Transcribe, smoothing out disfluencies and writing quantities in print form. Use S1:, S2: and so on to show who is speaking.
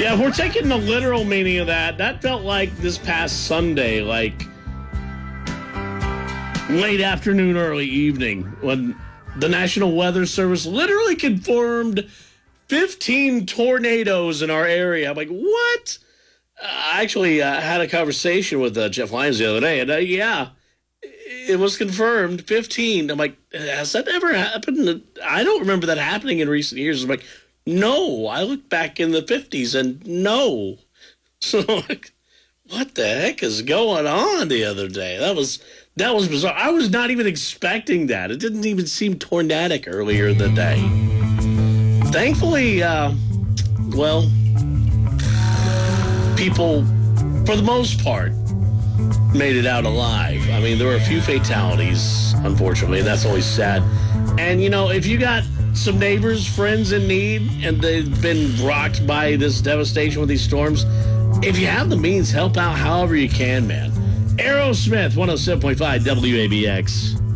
S1: Yeah, if we're taking the literal meaning of that, that felt like this past Sunday, like late afternoon, early evening, when the National Weather Service literally confirmed 15 tornadoes in our area. I'm like, what? I actually had a conversation with Jeff Lyons the other day, and yeah, it was confirmed, 15. I'm like, has that ever happened? I don't remember that happening in recent years. I'm like, no. I looked back in the 50s, and no. So, like, what the heck is going on the other day? That was bizarre. I was not even expecting that. It didn't even seem tornadic earlier in the day. Thankfully, people, for the most part, made it out alive. I mean, there were a few fatalities, unfortunately, and that's always sad. And, you know, if you got some neighbors, friends in need, and they've been rocked by this devastation with these storms, if you have the means, help out however you can, man. Aerosmith, 107.5 WABX.